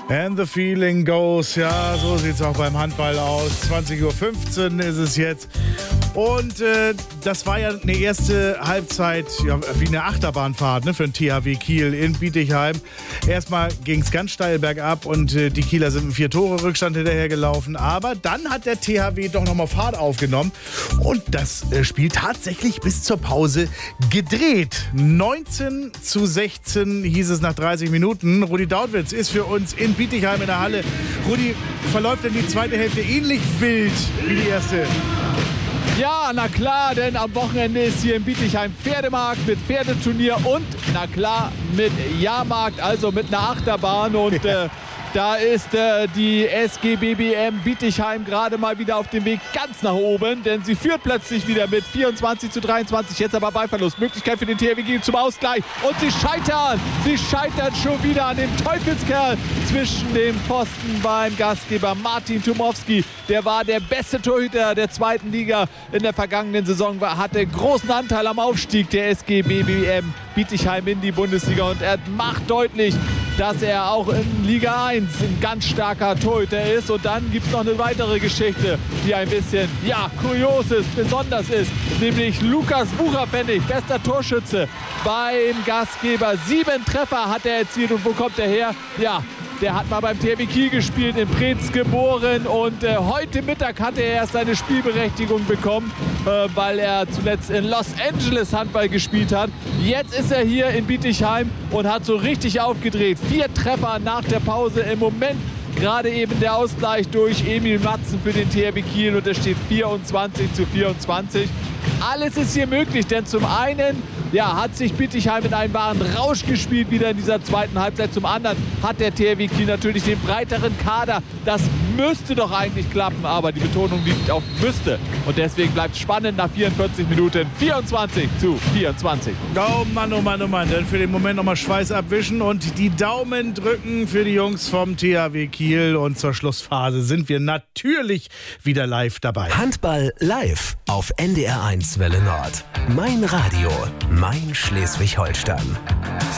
And the feeling goes. Ja, so sieht's auch beim Handball aus. 20:15 Uhr ist es jetzt. Und das war ja eine erste Halbzeit, ja, wie eine Achterbahnfahrt, ne, für den THW Kiel in Bietigheim. Erstmal ging es ganz steil bergab und die Kieler sind mit 4 Tore Rückstand hinterhergelaufen. Aber dann hat der THW doch nochmal Fahrt aufgenommen und das Spiel tatsächlich bis zur Pause gedreht. 19:16 hieß es nach 30 Minuten. Rudi Dautwitz ist für uns in Bietigheim in der Halle. Rudi, verläuft denn die zweite Hälfte ähnlich wild wie die erste? Ja, na klar, denn am Wochenende ist hier in Bietigheim Pferdemarkt mit Pferdeturnier und, na klar, mit Jahrmarkt, also mit einer Achterbahn. Und da ist die SG BBM Bietigheim gerade mal wieder auf dem Weg ganz nach oben, denn sie führt plötzlich wieder mit 24:23, jetzt aber Ballverlust. Möglichkeit für den THW Kiel zum Ausgleich und sie scheitern schon wieder an dem Teufelskerl zwischen dem Pfosten beim Gastgeber Martin Tomowski. Der war der beste Torhüter der zweiten Liga in der vergangenen Saison, hatte großen Anteil am Aufstieg der SG BBM Bietigheim in die Bundesliga und er macht deutlich, dass er auch in Liga 1 ein ganz starker Torhüter ist. Und dann gibt es noch eine weitere Geschichte, die ein bisschen, ja, kurios ist, besonders ist. Nämlich Lukas Wucherpfennig, bester Torschütze beim Gastgeber. 7 Treffer hat er erzielt. Und wo kommt er her? Ja, der hat mal beim THW Kiel gespielt, in Preetz geboren und heute Mittag hat er erst seine Spielberechtigung bekommen, weil er zuletzt in Los Angeles Handball gespielt hat. Jetzt ist er hier in Bietigheim und hat so richtig aufgedreht. 4 Treffer nach der Pause. Im Moment gerade eben der Ausgleich durch Emil Matzen für den THW Kiel und es steht 24:24. Alles ist hier möglich, denn zum einen hat sich Bietigheim in einen wahren Rausch gespielt wieder in dieser zweiten Halbzeit. Zum anderen hat der THW Kiel natürlich den breiteren Kader. Das müsste doch eigentlich klappen, aber die Betonung liegt auf müsste. Und deswegen bleibt es spannend nach 44 Minuten. 24:24. Oh Mann, oh Mann, oh Mann. Dann für den Moment nochmal Schweiß abwischen und die Daumen drücken für die Jungs vom THW Kiel. Und zur Schlussphase sind wir natürlich wieder live dabei. Handball live auf NDR1 Welle Nord. Mein Radio, mein Schleswig-Holstein.